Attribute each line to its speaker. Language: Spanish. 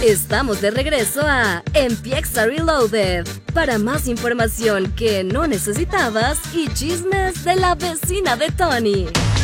Speaker 1: Estamos de regreso a Empieza Reloaded para más información que no necesitabas y chismes de la vecina de Tony.